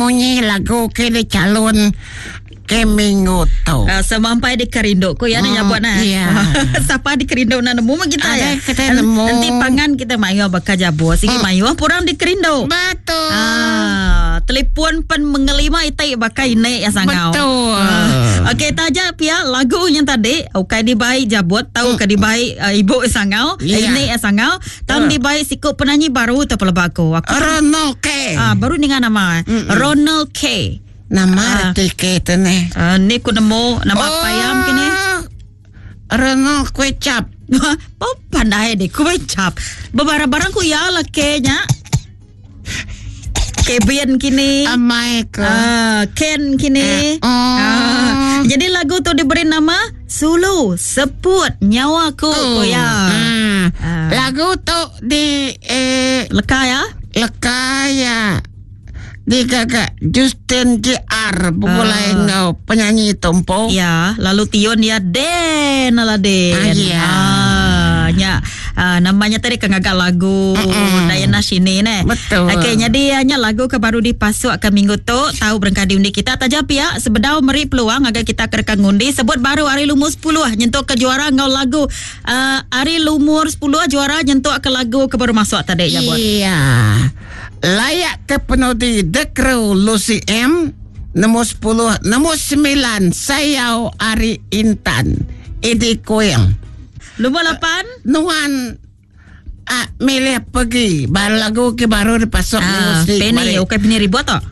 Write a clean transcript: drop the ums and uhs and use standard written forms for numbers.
Bunyi lagu ke de calon ke minggu tu. Semampai di Kerindo ko yan yang buat na. Siapa di Kerindo na nemu kita ya. Kita nemu. Nanti pangan kita mayo bakal jabo. Sige mayo purang di Kerindo. Betul. Telepon pen mengelima itai bakai naik ya sangau. Betul. Okey taja pia lagu yang tadi okay di baik jabot tahu ka di baik ibu sangau ini sangau tam di baik sikut penyanyi baru tu pelabako. Ronald K. Baru dengan nama Ronald K. Nama arti tu ni. Ni ku nemu nama payam kini. Ronald Kue Cap. Pandai deh kue cap. Beberapa barang ku ya lah kenya. Kevin kini. Amai ke. Ken kini. Jadi lagu tu diberi nama Sulu Seput Nyawaku. Lagu tu di Lekaya. Di gagak Justin JR Pemulai ngau penyanyi tompo. Ya, lalu Tion ya Den ala Den. Namanya tadi kengagak lagu Dayana sini ne. Betul. Okey, jadi hanya lagu ke baru dipasuk ke minggu tu tahu berangkat undi kita tajap ya sebedau meri peluang agar kita kerkan ngundi sebut baru hari lumur 10 nyentuk ke juara ngau lagu hari lumur 10 juara nyentuk ke lagu ke baru masuk tadi ya buat. Iya. Layak ke penudi The Crew Lucy M nombor 10 nombor 9 Sayau Ari Intan Edi Koyang. Nombor 8 Nuan milih pergi baru lagu ke baru dipasok musik. Penny, okay, Penny ribut tak?